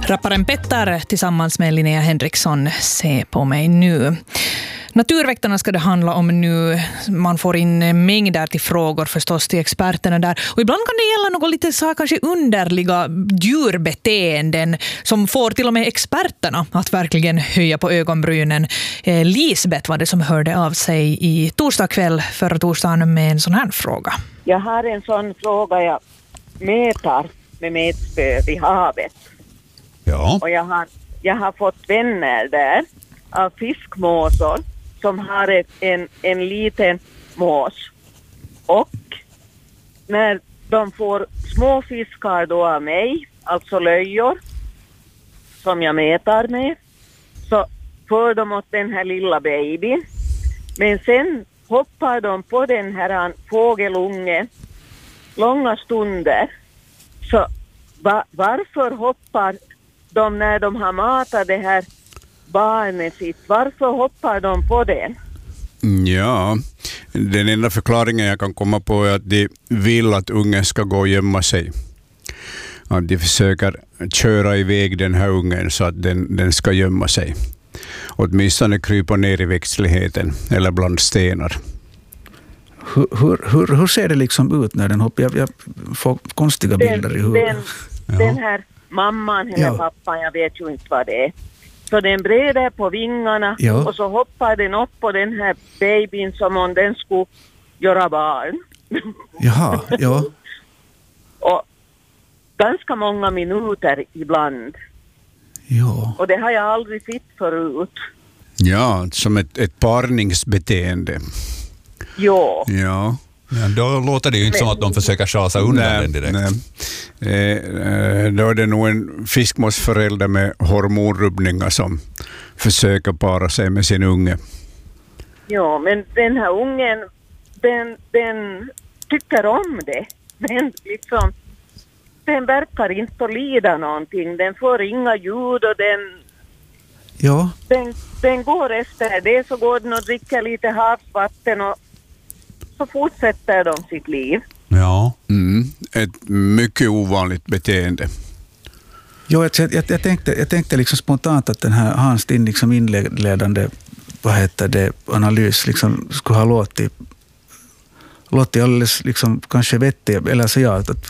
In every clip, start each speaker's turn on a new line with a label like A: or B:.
A: Rapparen Petter tillsammans med Linnea Henriksson, Se på mig nu. Naturväktarna ska det handla om nu. Man får in mängder till frågor förstås till experterna där. Och ibland kan det gälla något lite så här, kanske underliga djurbeteenden som får till och med experterna att verkligen höja på ögonbrynen. Lisbeth var det som hörde av sig i torsdag kväll förra torsdagen med en sån här fråga.
B: Jag har en sån fråga jag mätar med metspö vid havet.
C: Ja.
B: Och jag har fått vänner där av fiskmåsor som har en liten mås. Och när de får små fiskar då av mig, alltså löjor som jag mätar med, så för de åt den här lilla babyn. Men sen hoppar de på den här fågelungen långa stunder. Så varför hoppar de när de har matat det här barnet sitt? Varför hoppar de på den?
C: Ja, den enda förklaringen jag kan komma på är att de vill att ungen ska gå och gömma sig. Att de försöker köra iväg den här ungen så att den ska gömma sig. Åtminstone krypa ner i växtligheten eller bland stenar.
D: Hur ser det liksom ut när den hoppar? Jag får konstiga bilder i huvudet.
B: Den här mamman eller pappan, jag vet ju inte vad det är. Så den breder på vingarna och så hoppar den upp på den här babyn som om den skulle göra barn.
D: Jaha, ja.
B: Och ganska många minuter ibland.
D: Ja.
B: Och det har jag aldrig sett förut.
C: Ja, som ett parningsbeteende.
B: Ja.
C: Ja.
E: Ja, då låter det ju inte som att de försöker chasa undan den direkt.
C: Då är det nog en fiskmåsförälder med hormonrubbningar som försöker para sig med sin unge.
B: Ja, men den här ungen, den tycker om det. Den verkar inte att lida någonting. Den får inga ljud och den går efter det, så går den och dricker lite havsvatten och så fortsätter de sitt liv.
E: Ja.
C: Ett mycket ovanligt beteende.
D: Jo, jag tänkte liksom spontant att den här Hans din liksom inledande analys liksom skulle ha låtit alldeles liksom kanske vettig, eller så att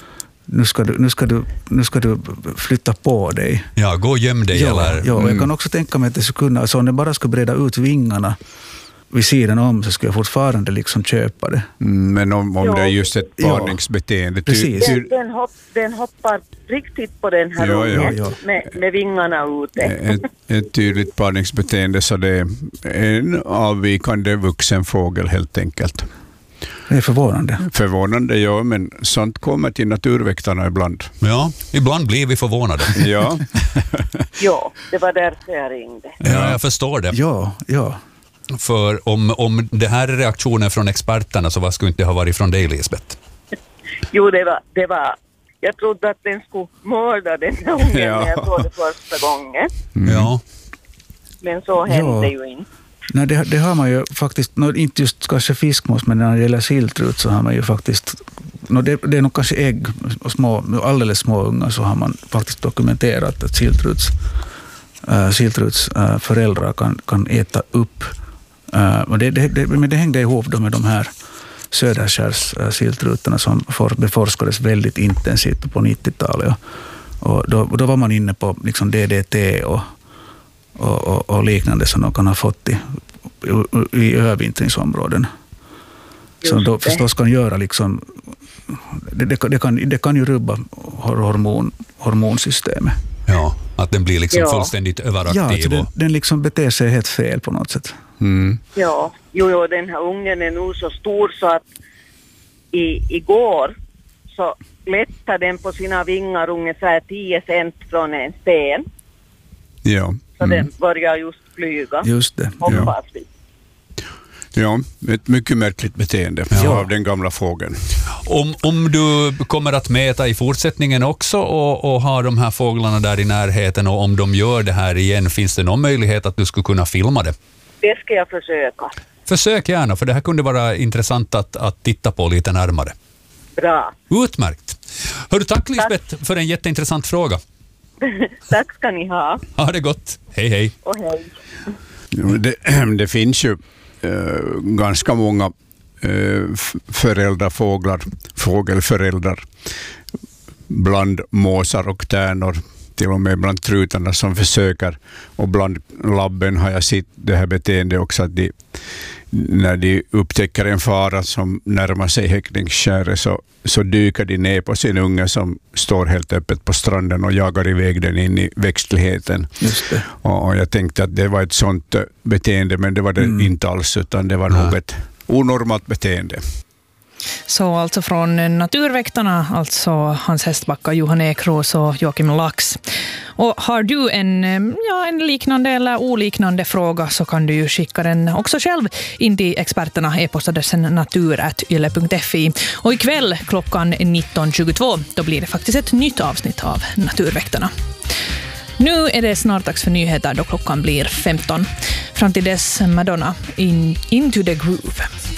D: nu ska du flytta på dig.
E: Ja, gå och göm dig eller.
D: Ja, jag kan också tänka mig att det skulle kunna, alltså om det bara skulle breda ut vingarna vid sidan om, så skulle jag fortfarande liksom köpa det.
C: Men om det är just ett parningsbeteende.
D: Precis.
B: Den hoppar riktigt på den här ungen med vingarna ute.
C: Ett tydligt parningsbeteende, så det är en avvikande vuxen fågel helt enkelt.
D: Det är förvånande.
C: Förvånande, ja, men sånt kommer till naturväktarna ibland.
E: Ja, ibland blir vi förvånade.
C: Ja.
B: Ja, det var därför jag ringde.
E: Ja, jag förstår det.
D: Ja.
E: För om det här är reaktionen från experterna, så vad skulle inte ha varit från dig, Lisbeth?
B: Jo, det var jag trodde att den skulle mörda den här ungen när jag såg det första gången.
E: Ja.
B: Men så hände ju inte.
D: Nej, det har man ju faktiskt, inte just kanske fiskmås, men när det gäller siltrut så har man ju faktiskt, det är nog kanske ägg och alldeles små ungar, så har man faktiskt dokumenterat att siltruts föräldrar kan äta upp. Men det hängde ihop då med de här söderskärs siltrutarna som beforskades väldigt intensivt på 90-talet. Och då var man inne på liksom DDT och liknande som de kan ha fått i övervintringsområden. Så då förstås kan göra liksom, det kan ju rubba hormonsystemet.
E: Ja, att den blir liksom fullständigt överaktiv.
D: Ja, den liksom beter sig helt fel på något sätt.
B: Ja, jo, den här ungen är nog så stor så att igår så lättade den på sina vingar ungefär 10 cent från en sten.
C: Ja.
B: Så den börjar just flyga.
D: Just det.
B: Hoppas vi.
C: Ja, ett mycket märkligt beteende av den gamla fågeln.
E: Om du kommer att mäta i fortsättningen också och ha de här fåglarna där i närheten, och om de gör det här igen, finns det någon möjlighet att du skulle kunna filma det?
B: Det ska jag försöka.
E: Försök gärna, för det här kunde vara intressant att titta på lite närmare.
B: Bra.
E: Utmärkt. Hörru, tack Lisbeth för en jätteintressant fråga.
B: Tack ska ni ha.
E: Ha det gott. Hej, hej.
B: Och hej.
C: Det finns ju ganska många fågelföräldrar bland måsar och tärnor, till och med bland trutarna som försöker, och bland labben har jag sett det här beteendet också, att när de upptäcker en fara som närmar sig häckningsskäret så dyker de ner på sin unge som står helt öppet på stranden och jagar iväg den in i växtligheten.
D: Just det.
C: Och jag tänkte att det var ett sånt beteende, men det var det inte alls, utan det var nog ett onormalt beteende.
A: Så alltså från Naturväktarna, alltså Hans Hestbacka, Johan Ekros och Joakim Lax. Och har du en liknande eller oliknande fråga så kan du ju skicka den också själv in till experterna, e-postadressen natur@yle.fi. Och ikväll klockan 19.22 då blir det faktiskt ett nytt avsnitt av Naturväktarna. Nu är det snart dags för nyheter då klockan blir 15. Fram till dess Madonna, Into the Groove.